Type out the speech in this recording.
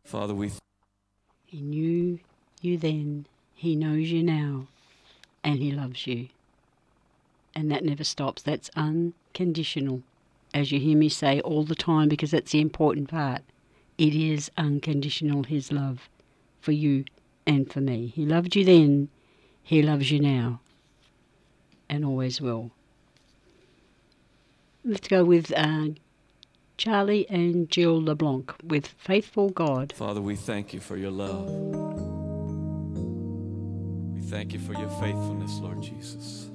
Father, we He knew you then, he knows you now, and he loves you. And that never stops. That's unconditional, as you hear me say all the time, because that's the important part. It is unconditional, his love for you and for me. He loved you then, he loves you now, and always will. Let's go with Charlie and Jill LeBlanc with Faithful God. Father, we thank you for your love. We thank you for your faithfulness, Lord Jesus.